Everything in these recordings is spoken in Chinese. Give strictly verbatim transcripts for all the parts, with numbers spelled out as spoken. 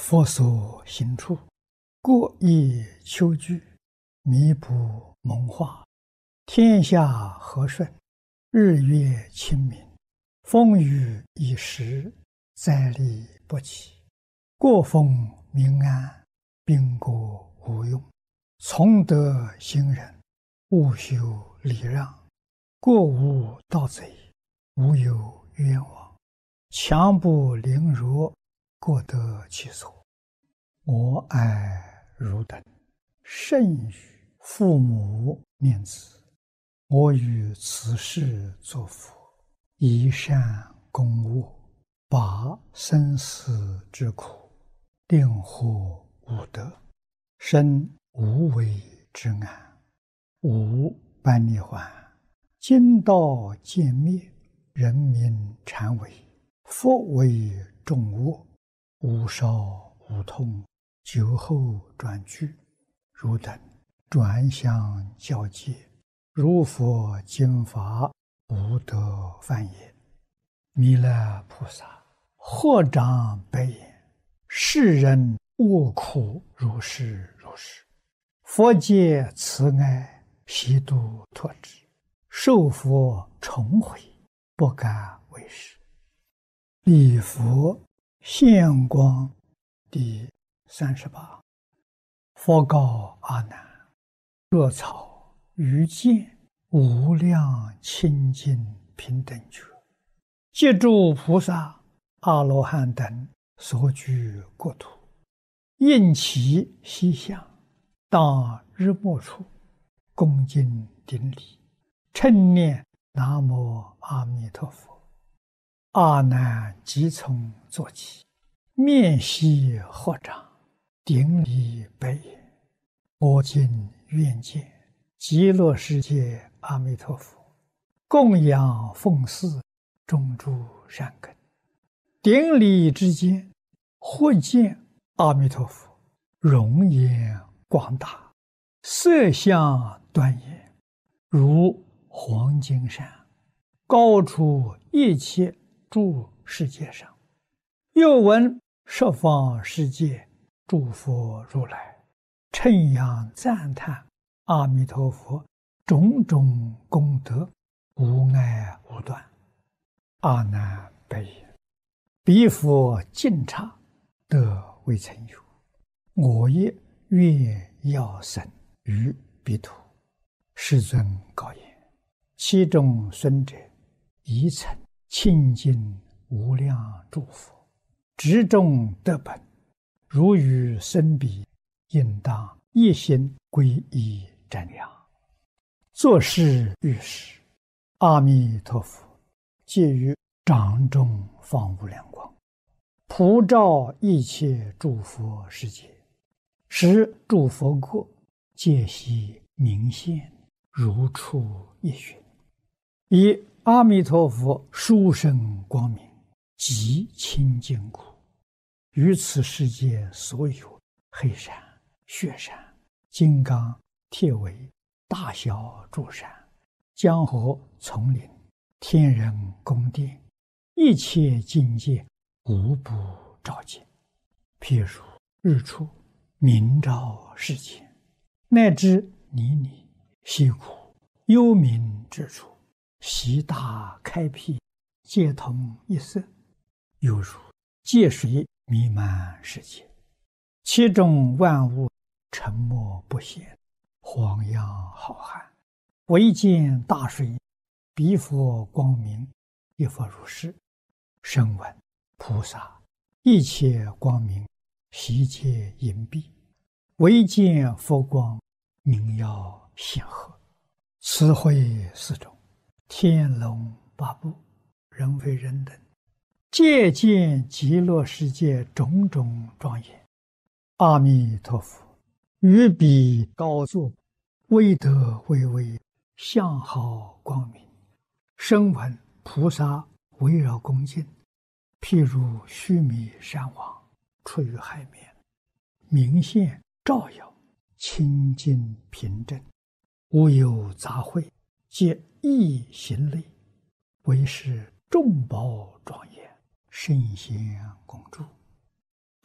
佛所行处，过意求具，弥补蒙化，天下和顺，日月清明，风雨已时，灾利不起，过风民安，兵国无用，从德行人，勿修礼让，过无盗贼，无有冤枉，强不凌辱，过得其所。我爱汝等，甚于父母念子，我于此世作佛，以善供物，拔生死之苦，令获无得，生无为之安，无般涅槃，今道渐灭，人民禅为，佛为众恶，无少无痛，酒后转句，汝等转相交接，如佛经法，无得犯也。弥勒菩萨合掌白言：世人恶苦如是如是，佛界慈爱，悉度脱之，受佛重回，不敢为是。礼佛现光第三十八。佛告阿难：若草于见无量清净平等觉，借诸菩萨、阿罗汉等所居国土，应其西向，当日暮处，恭敬顶礼，称念南无阿弥陀佛。阿难即从坐起，面悉合掌，顶礼白言：我今愿见极乐世界阿弥陀佛，供养奉祀，种诸善根。顶礼之间，或见阿弥陀佛容颜广大，色相端严，如黄金山，高出一切诸世界上。又闻十方世界诸佛如来称扬赞叹阿弥陀佛种种功德，无碍无断。阿难白言：彼佛尽刹，得未曾有，我也愿要生于彼土。世尊告言：其中孙者，宜曾清净无量诸佛，执众德本，如与生彼，应当一心皈依瞻仰。作是遇时，阿弥陀佛借于掌中放无量光，普照一切诸佛世界，使诸佛国皆悉明现，如出一寻。以阿弥陀佛殊胜光明，极清净故，于此世界所有黑山、雪山、金刚、铁围、大小诸山、江河、丛林、天人宫殿，一切境界无不照见。譬如日出明照世间，乃至泥泞、溪谷、幽冥之处，悉大开辟，皆同一色，犹如界水弥漫世界，其中万物沉默不显，晃漾浩瀚，唯见大水，彼佛光明，亦复如是。声闻菩萨一切光明，悉皆隐蔽，唯见佛光，明耀显赫。此会四种，天龙八部，人非人等，皆见极乐世界种种庄严。阿弥陀佛于彼高坐，威德巍巍，相好光明。声闻菩萨围绕恭敬，譬如须弥山王出于海面，明现照耀，清净平正，无有杂秽，皆一行类，为是众宝庄严，圣贤恭祝。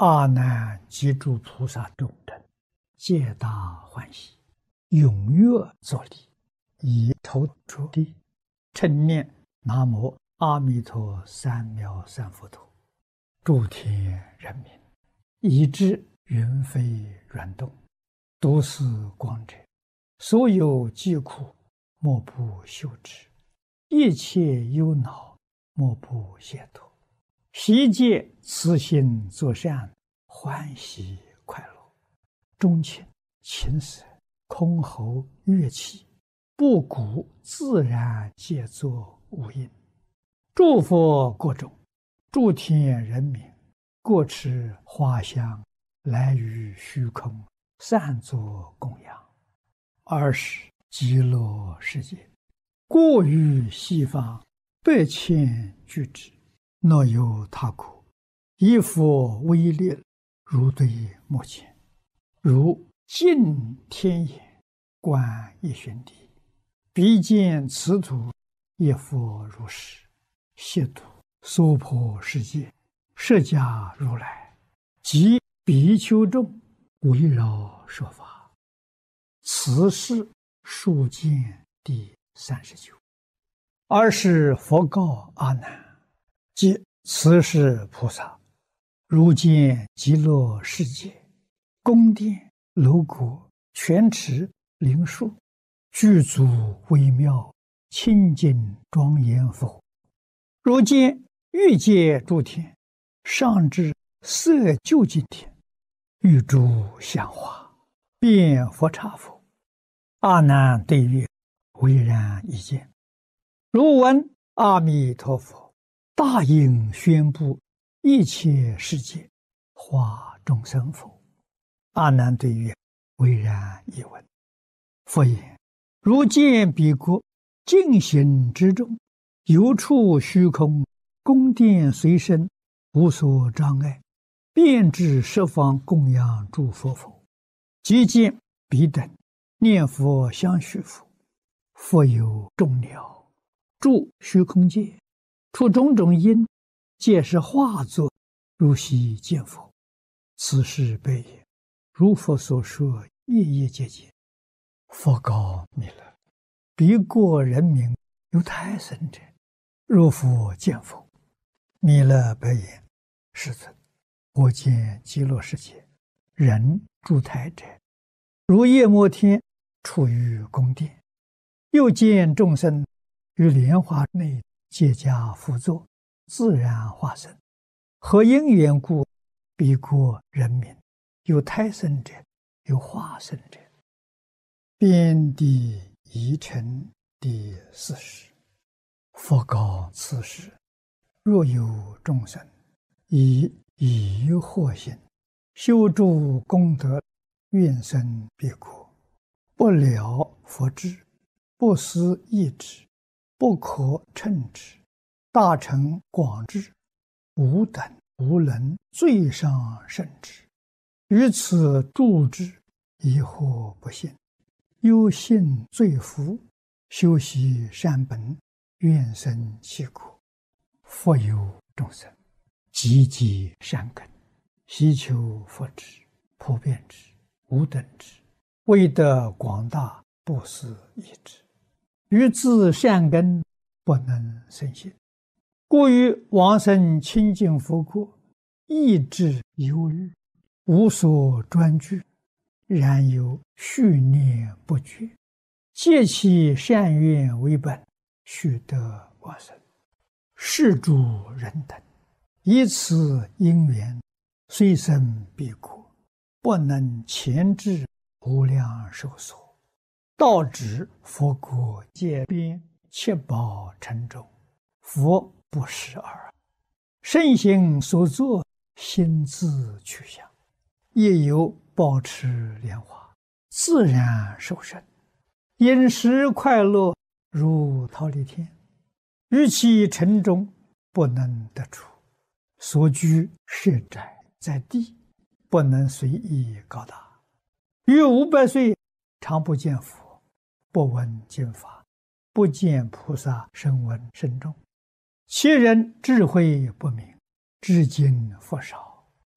阿难及诸菩萨众等，皆大欢喜，踊跃作礼，以头着地，称念南无阿弥陀三藐三佛陀。诸天人民，以至云飞软动，都是光者，所有疾苦，莫不休止；一切忧恼，莫不解脱。悉皆慈心作善，欢喜快乐。钟磬、琴瑟、箜篌、乐器，不鼓自然皆作无音。诸佛国中，诸天人民，各持花香，来于虚空，散作供养。二是极乐世界，过于西方，百千俱之，若有他国，以佛威力，如对目前，如尽天眼，观一旬地，必见此土，一佛如是，悉土娑婆世界，释迦如来及比丘众，围绕说法。此是数见第三十九。二是佛告阿难，即此是菩萨，如见极乐世界，宫殿楼阁、泉池灵树，具足微妙，清净庄严否？如见欲界诸天，上至色究竟天，欲诸香花，遍佛刹否？阿难对曰：唯然一见。如闻阿弥陀佛大应宣布一切世界化众生否？阿难对曰：唯然一闻。佛言：如见彼国净行之中，有处虚空，宫殿随身，无所障碍，遍至十方供养诸佛否？即见彼等念佛相续否？佛有众鸟住虚空界，出种种因，皆是化作，如悉见否？此是悲也。如佛所说，夜夜皆见。佛告弥勒：彼国人民有胎生者，若复见否？弥勒白言：世尊，我见极乐世界人住胎者，如夜摩天处于宫殿，又见众生于莲花内皆加辅佐，自然化身。何因缘故？彼国人民有胎生者，有化身者。遍地疑尘第四十。佛告此时：若有众生以疑惑心修诸功德，愿生彼国，不了佛智，不思议之，不可称之，大乘广智，无等无能，最上甚至。于此住之，疑惑不信，忧信罪福，修习善本，愿生其国。佛有众生积极善根，希求佛智，普遍之，无等之，为得广大，不思议之。于自善根不能生信，故于往生清净佛国，意志忧虑，无所专具，然有续念不绝，借其善愿为本，须得往生。是诸人等以此因缘，虽生彼国，不能前至无量寿所，道指佛国界边，七宝城中，佛不识耳。圣行所作，心自去向，也有保持莲花，自然受生，饮食快乐，如忉利天。于其城中不能得出，所居设宅在地，不能随意高大。于五百岁常不见佛，不闻经法，不见菩萨声闻声众。其人智慧不明，至今佛少，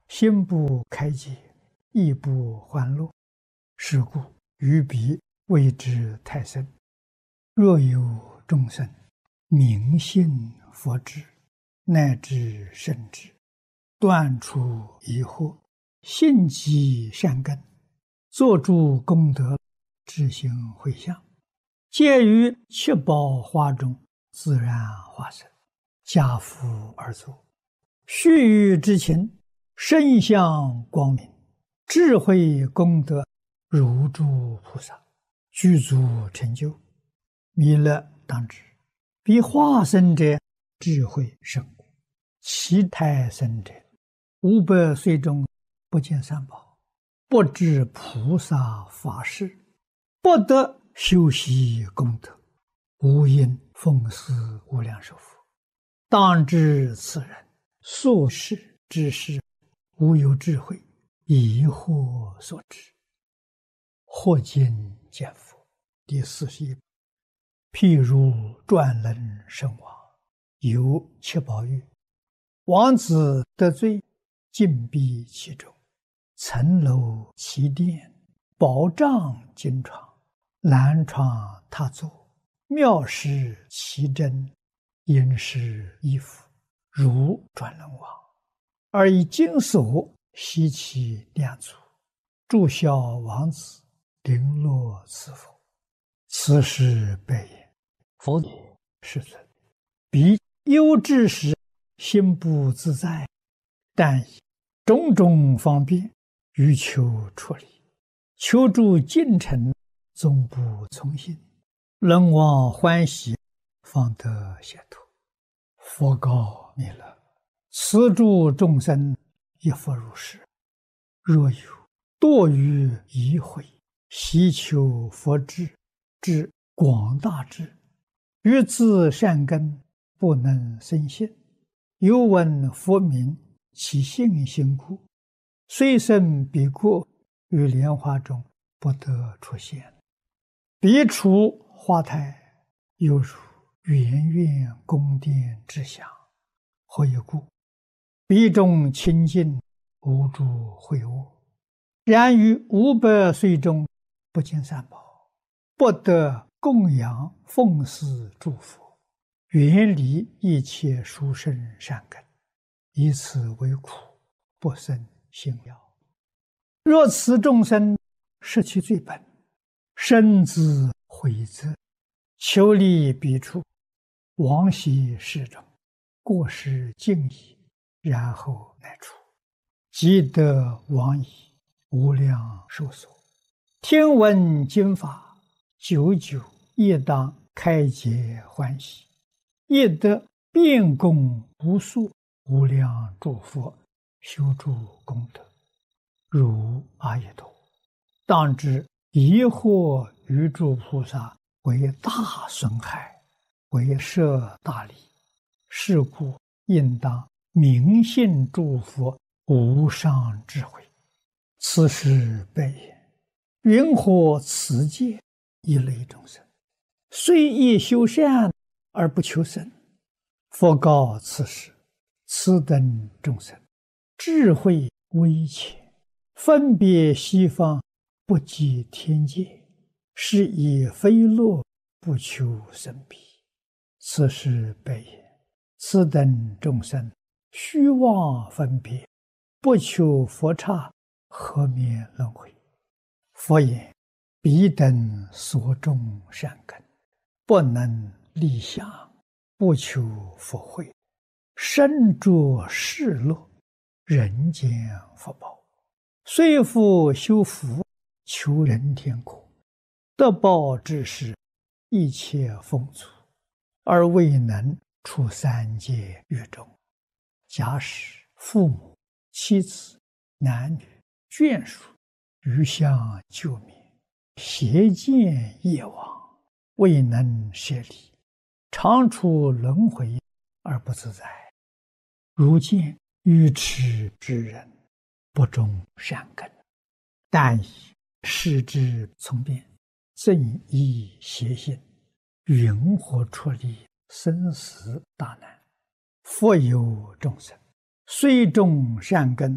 心不开解，意不欢乐，是故于彼谓之太深。若有众生明信佛智，乃至圣智，断除疑惑，信积善根，作诸功德，自行回向，皆于七宝花中自然化身，家福而作。须臾之情，身相光明，智慧功德如诸菩萨，具足成就。弥勒当知，彼化身者智慧甚故，其胎生者五百岁中不见三宝，不知菩萨法事，不得修习功德，无因奉祀无量寿佛。当知此人所事之事，无有智慧，疑惑所致。或见见佛第四十一。譬如转轮圣王，有七宝玉，王子得罪，禁闭其中，层楼其殿，宝帐金床，兰床榻座，妙施其珍，殷实衣服，如转轮王，而以金锁悉其两足，祝孝王子，绫罗赐佛。此时白言：佛也，世尊，彼忧之时，心不自在，但以种种方便，欲求出离，求助近臣，终不从心，人望欢喜，方得解脱。佛告弥勒：此诸众生亦复如是。若有堕于疑悔，希求佛智，至广大智，于自善根不能生信，又闻佛名，其信心故，虽生彼国，于莲花中不得出现。彼处花台，犹如圆圆宫殿之祥。何以故？彼中清净，无诸秽恶。然于五百岁中，不见三宝，不得供养奉祀诸佛，远离一切殊胜善根，以此为苦，不生信了。若此众生失其最本，深自悔责，求离彼处，往昔世中，过失尽已，然后乃出，即得往矣，无量寿所。听闻经法，久久亦当开解欢喜，亦得遍供无数无量诸佛，修诸功德，如阿逸多。当知疑惑于诸菩萨，为大损害，为摄大利。是故应当明信诸佛无上智慧。此时白言：云何此界一类众生，虽亦修善而不求生？佛告此时：此等众生，智慧微浅，分别西方，不及天界，是以非乐，不求生彼。此时白言：此等众生，虚妄分别，不求佛刹，何免轮回？佛言：彼等所种善根，不能立想，不求佛慧，身着世乐，人间福报，虽复修福，求人天国，得报之时，一切丰足，而未能出三界狱中。假使父母、妻子、男女、眷属，余相救灭，邪见业往，未能舍离，常处轮回而不自在。如见愚痴之人，不种善根，但以视之从变，正依邪心，云何出离生死大难？复有众生，虽种善根，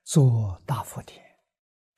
做大福田。